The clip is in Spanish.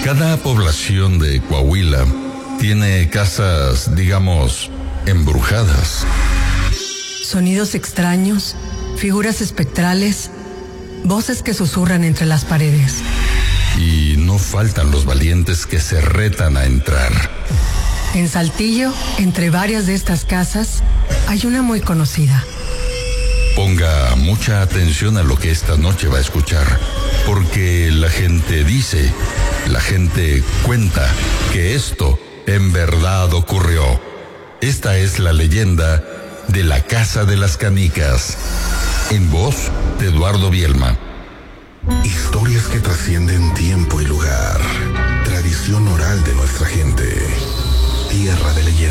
Cada población de Coahuila tiene casas, digamos, embrujadas. Sonidos extraños, figuras espectrales, voces que susurran entre las paredes. Y no faltan los valientes que se retan a entrar. En Saltillo, entre varias de estas casas, hay una muy conocida. Ponga mucha atención a lo que esta noche va a escuchar, porque la gente dice, la gente cuenta que esto en verdad ocurrió. Esta es la leyenda de la Casa de las Canicas, en voz de Eduardo Bielma. Historias que trascienden tiempo y lugar. Tradición oral de nuestra gente. Tierra de leyendas.